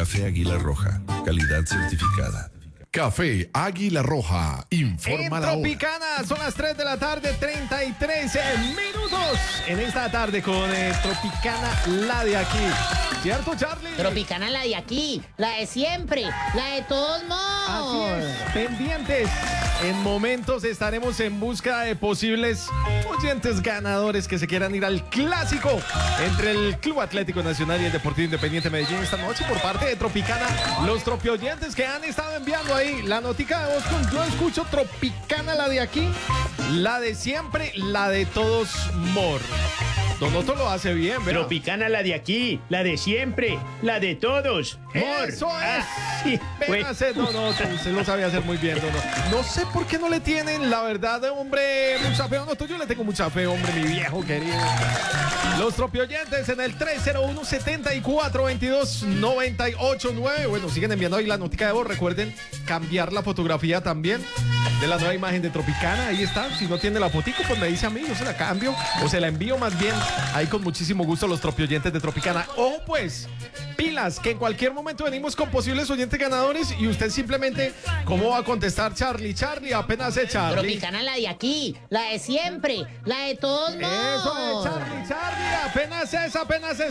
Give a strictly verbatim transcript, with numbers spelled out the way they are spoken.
Café Águila Roja, calidad certificada. Café Águila Roja, informa En la hora. Tropicana son las tres de la tarde, treinta y tres minutos. En esta tarde con eh, Tropicana, la de aquí. ¿Cierto, Charlie? Tropicana, la de aquí, la de siempre, la de todos modos. Así es, pendientes. En momentos estaremos en busca de posibles oyentes ganadores que se quieran ir al clásico entre el Club Atlético Nacional y el Deportivo Independiente Medellín esta noche por parte de Tropicana. Los tropioyentes que han estado enviando ahí la notica de voz con yo escucho Tropicana, la de aquí, la de siempre, la de todos mor. Don Otto lo hace bien, ¿verdad? Tropicana, la de aquí, la de siempre, la de todos. Mor. ¡Eso es! Ah, sí, Véngase, fue- no, no, usted lo sabía hacer muy bien, no, no. No sé por qué no le tienen, la verdad, hombre, mucha fe. No, yo le tengo mucha fe, hombre, mi viejo querido. Los tropioyentes en el tres cero uno, siete cuatro, dos dos, nueve ocho nueve. Bueno, siguen enviando ahí la notica de voz. Recuerden cambiar la fotografía también de la nueva imagen de Tropicana. Ahí está. Si no tiene la fotico, pues me dice a mí, yo se la cambio o se la envío más bien. Ahí con muchísimo gusto los tropioyentes de Tropicana. Ojo pues, pilas, que en cualquier momento venimos con posibles oyentes ganadores y usted simplemente, ¿cómo va a contestar Charlie? Charlie, apenas es Charlie. Tropicana, la de aquí, la de siempre, la de todos modos. Eso es Charlie, Charlie, apenas es, apenas es.